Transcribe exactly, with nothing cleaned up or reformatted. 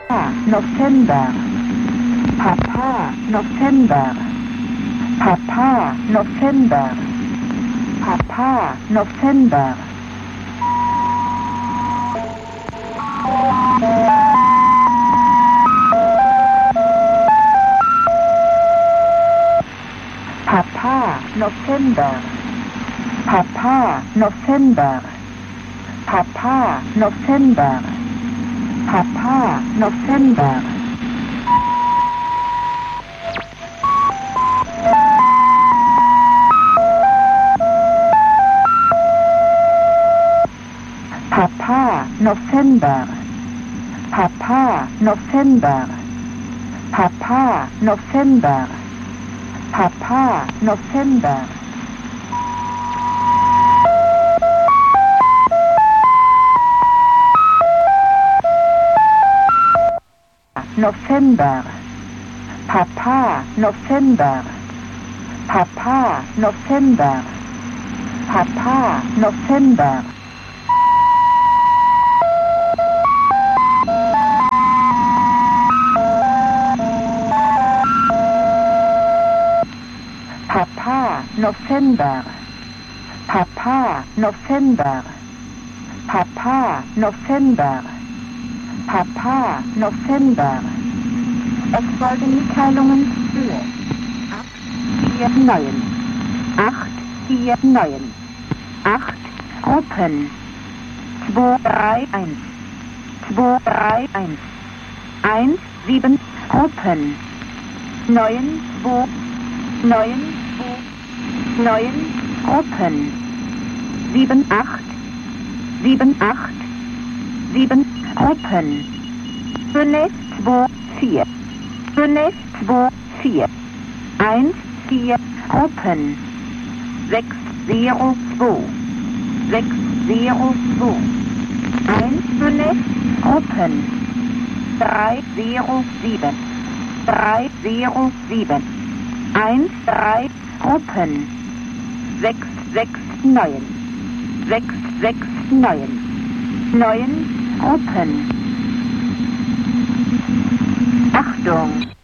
November, Papa, November, Papa, November, Papa, November. Papa, November, Papa, November, Papa, November, Papa, November. Papa, November, Papa, November, Papa, November, Papa, November. November, Papa, November, Papa, November, Papa, November. Papa, November, Papa, November, Papa, November, Papa, November. Es folgen Mitteilungen für acht vier neun, acht vier neun, acht Gruppen, zwei drei eins, zwei drei eins, eins sieben Gruppen, neun zwei, neun zwei, neun Gruppen, sieben acht, sieben acht, sieben Gruppen, fünf zwei vier, fünf zwei vier, eins vier Gruppen, sechs null zwei, sechs null zwei, eins fünf Gruppen, drei null sieben, drei null sieben, eins drei Gruppen, sechs sechs neun, sechs sechs neun, neun Gruppen. Achtung!